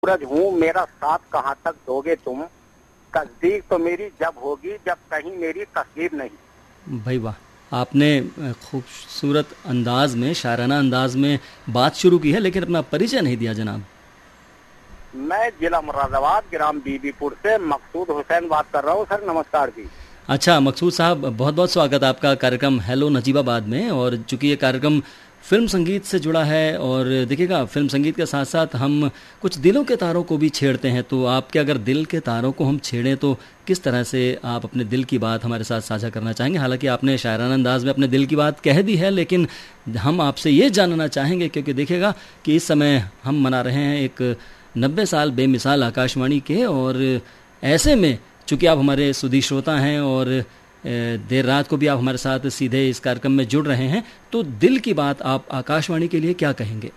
सूरज हूँ, मेरा साथ कहाँ तक दोगे तुम, तस्दीक तो मेरी जब होगी जब कहीं मेरी तस्वीर नहीं। भाई वाह, आपने खूबसूरत अंदाज में, शायराना अंदाज में बात शुरू की है, लेकिन अपना परिचय नहीं दिया जनाब। मैं जिला मुरादाबाद, ग्राम बीबीपुर से मकसूद हुसैन बात कर रहा हूँ सर। नमस्कार जी। अच्छा मकसूद साहब, बहुत बहुत स्वागत आपका कार्यक्रम हेलो नजीबाबाद में। और चूंकि ये कार्यक्रम फिल्म संगीत से जुड़ा है, और देखिएगा फिल्म संगीत के साथ साथ हम कुछ दिलों के तारों को भी छेड़ते हैं, तो आपके अगर दिल के तारों को हम छेड़ें तो किस तरह से आप अपने दिल की बात हमारे साथ साझा करना चाहेंगे? हालांकि आपने शायराना अंदाज में अपने दिल की बात कह दी है, लेकिन हम आपसे ये जानना चाहेंगे, क्योंकि देखिएगा कि इस समय हम मना रहे हैं एक 90 साल बेमिसाल आकाशवाणी के, और ऐसे में चूँकि आप हमारे सुधी श्रोता हैं और देर रात को भी आप हमारे साथ सीधे इस कार्यक्रम में जुड़ रहे हैं, तो दिल की बात आप आकाशवाणी के लिए क्या कहेंगे?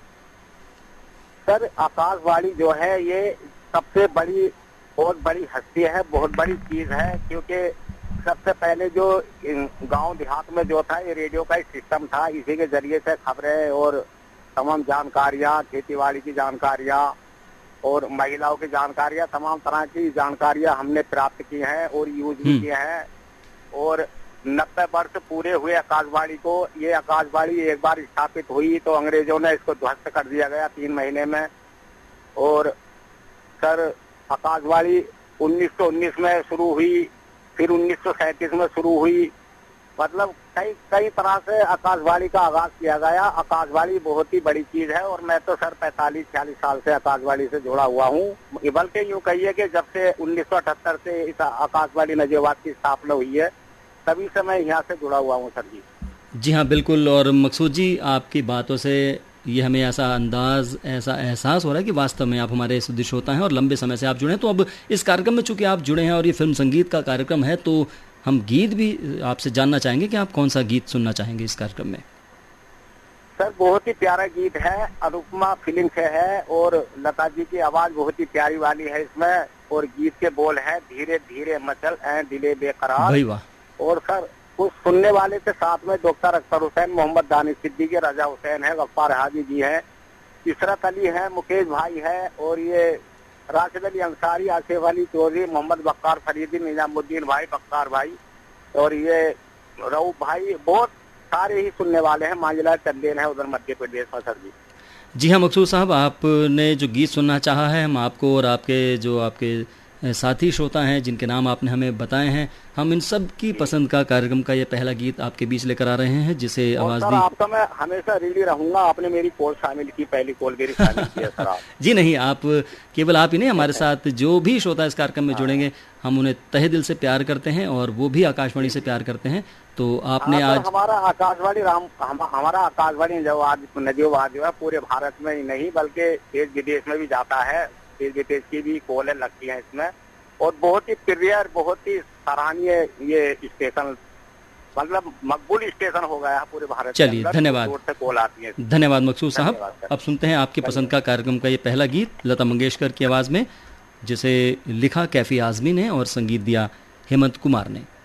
सर आकाशवाणी जो है ये सबसे बड़ी, बहुत बड़ी हस्ती है, बहुत बड़ी चीज है। क्योंकि सबसे पहले जो गांव देहात में जो था ये रेडियो का ही सिस्टम था, इसी के जरिए से खबरें और तमाम जानकारियां, खेतीबाड़ी की जानकारियां और महिलाओं की जानकारियां, तमाम तरह की जानकारियां हमने प्राप्त की हैं और यूज भी किए हैं। और 90 वर्ष पूरे हुए आकाशवाणी को। ये आकाशवाणी एक बार स्थापित हुई तो अंग्रेजों ने इसको ध्वस्त कर दिया गया 3 महीने में। और सर आकाशवाणी 1919 में शुरू हुई, फिर 1937 में शुरू हुई। मतलब कई तरह से आकाशवाणी का आगाज किया गया। आकाशवाणी बहुत ही बड़ी चीज है, और मैं तो सर 45-46 साल से आकाशवाणी से जुड़ा हुआ हूँ। बल्कि यूँ कहिए कि जब से 1978 से इस आकाशवाणी नजीबाबाद की स्थापना हुई है, तभी से मैं यहाँ से जुड़ा हुआ हूँ सर जी। जी हाँ बिल्कुल। और मकसूद जी, आपकी बातों से ये हमें ऐसा अंदाज, ऐसा एहसास हो रहा है कि वास्तव में आप हमारे सुधी श्रोता हैं और लंबे समय से आप जुड़े हैं। तो अब इस कार्यक्रम में चूंकि आप जुड़े हैं और ये फिल्म संगीत का कार्यक्रम है, तो हम गीत भी आपसे जानना चाहेंगे कि आप कौन सा गीत सुनना चाहेंगे इस कार्यक्रम में? सर बहुत ही प्यारा गीत है, अनुपमा फिल्म से है, और लता जी की आवाज बहुत ही प्यारी वाली है इसमें। और गीत के बोल है, धीरे धीरे मचल ऐ दिले बेकरार। भाई वाह। और सर उस सुनने वाले के साथ में डॉक्टर अख्तर हुसैन, मोहम्मद दानिश सिद्दीकी, रजा हुसैन है, गफ्फार हाजी जी है, इशरत अली है, मुकेश भाई है, और ये राशिद अली अंसारी, आसिफ अली चौधरी, मोहम्मद बक्कार फरीदी, निजामुद्दीन भाई, बक्कार भाई, और ये रऊफ भाई, बहुत सारे ही सुनने वाले हैं। मांझला चंदेन है उधर मध्य प्रदेश में सर जी। जी हाँ मकसूद साहब, आपने जो गीत सुनना चाहा है, हम आपको और आपके साथी श्रोता हैं जिनके नाम आपने हमें बताए हैं, हम इन सब की पसंद का कार्यक्रम का ये पहला गीत आपके बीच लेकर आ रहे हैं, जिसे आवाज दी। आपका मैं हमेशा रेडी रहूंगा। आपने मेरी कॉल शामिल की, पहली कॉल मेरी शामिल की है सर आप। जी नहीं, आप केवल आप ही नहीं, हमारे साथ जो भी श्रोता इस कार्यक्रम में जुड़ेंगे, हम उन्हें तहे दिल से प्यार करते हैं और वो भी आकाशवाणी से प्यार करते हैं। तो आपने आज हमारा आकाशवाणी जो आज नजीबाबाद जो है पूरे भारत में ही नहीं बल्कि देश विदेश में भी जाता है। देश विदेश की भी कॉलें लगती हैं इसमें, और बहुत ही प्रिय, बहुत ही सराहनीय ये स्टेशन, मतलब मकबूल स्टेशन हो गया है पूरे भारत। चलिए धन्यवाद, कॉल आती है। धन्यवाद मकसूद साहब। अब सुनते हैं आपकी पसंद का कार्यक्रम का ये पहला गीत लता मंगेशकर की आवाज में, जिसे लिखा कैफी आजमी ने और संगीत दिया हेमंत कुमार ने।